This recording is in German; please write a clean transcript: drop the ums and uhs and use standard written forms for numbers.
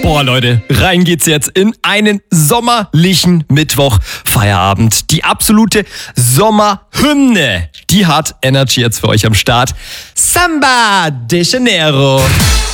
Boah, Leute, rein geht's jetzt in einen sommerlichen Mittwoch Feierabend. Die absolute Sommerhymne, die hat Energy jetzt für euch am Start. Samba de Janeiro.